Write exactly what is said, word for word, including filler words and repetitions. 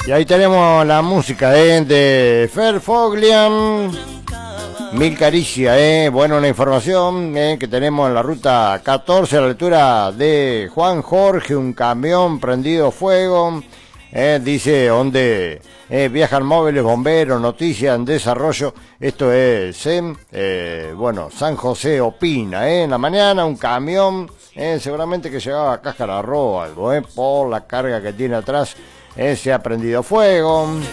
Y ahí tenemos la música eh, de Fer Foglian, Mil Caricias, eh. Bueno, una información eh, que tenemos en la ruta catorce a la altura de Juan Jorge, un camión prendido fuego. Eh, dice donde eh, viajan móviles, bomberos, noticias en desarrollo. Esto es S E M, eh, bueno, San José opina, eh, en la mañana un camión, eh, seguramente que llegaba a Cáscara Roja o algo, eh, por la carga que tiene atrás, eh, se ha prendido fuego.